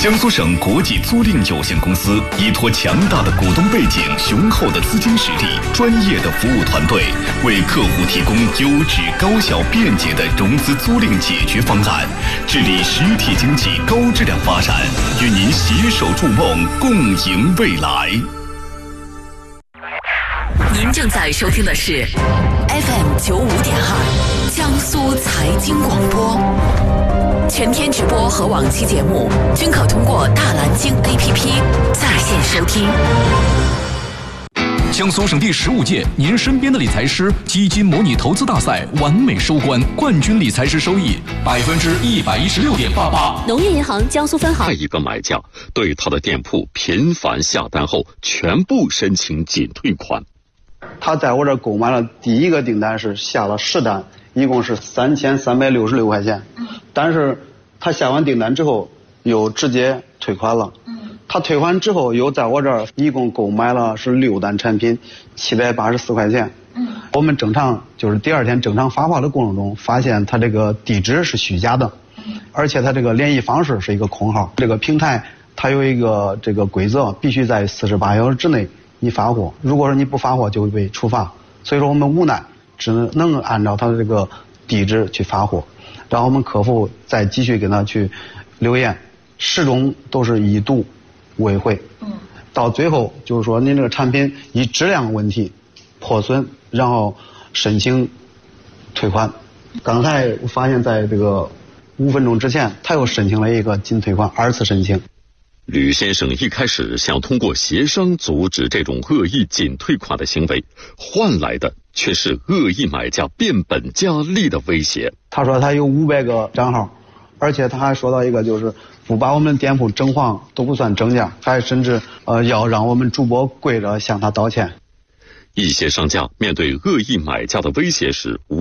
江苏省国际租赁有限公司依托强大的股东背景、雄厚的资金实力、专业的服务团队，为客户提供优质、高效、便捷的融资租赁解决方案，致力实体经济高质量发展，与您携手筑梦，共赢未来。 您正在收听的是 FM95.2江苏财经广播，全天直播和往期节目均可通过大蓝鲸 APP 在线收听。 江苏省第15届您身边的理财师基金模拟投资大赛完美收官，冠军理财师收益116.88%。 农业银行江苏分行。 一个买家对他的店铺频繁下单后，全部申请仅退款。 他在我这儿购买了第一个订单是下了10单，一共是3366块钱。但是他下完订单之后又直接退款了。他退款之后又在我这儿一共购买了是6单产品，784块钱。我们正常就是第二天正常发货的过程中，发现他这个地址是虚假的，而且他这个联系方式是一个空号。这个平台它有一个这个规则，必须在48小时之内你发货，如果说你不发货就会被处罚。所以说我们无奈只能按照他的这个地址去发货，然后我们客服再继续给他去留言，始终都是已读未回。到最后就是说您这个产品以质量问题破损，然后申请退款。刚才我发现在这个5分钟之前他又申请了一个仅退款，2次申请。 吕先生一开始想通过协商阻止这种恶意仅退款的行为，换来的却是恶意买家变本加厉的威胁。 他说他有500个账号，而且他还说到一个就是不把我们店铺整黄都不算整价，还甚至要让我们主播跪着向他道歉。 一些商家面对恶意买家的威胁时